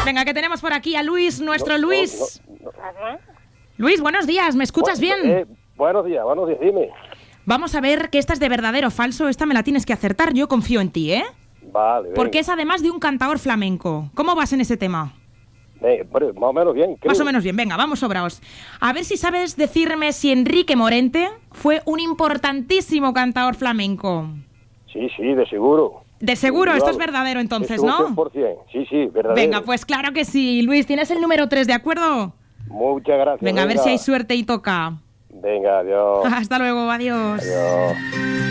Venga, que tenemos por aquí a Luis, nuestro Luis. Ajá. Luis, buenos días, ¿me escuchas bien? Buenos días, dime. Vamos a ver que esta es de verdadero o falso. Esta me la tienes que acertar, yo confío en ti, ¿eh? Vale, Porque es además de un cantador flamenco. ¿Cómo vas en ese tema? Más o menos bien. Creo. Más o menos bien, venga, vamos sobraos. A ver si sabes decirme si Enrique Morente fue un importantísimo cantador flamenco. Sí, de seguro. De seguro, esto es verdadero entonces, ¿no? 100%, sí, verdadero. Venga, pues claro que sí. Luis, tienes el número 3, ¿de acuerdo? Muchas gracias. Venga, a ver si hay suerte y toca. Venga, adiós. Hasta luego, adiós. Adiós.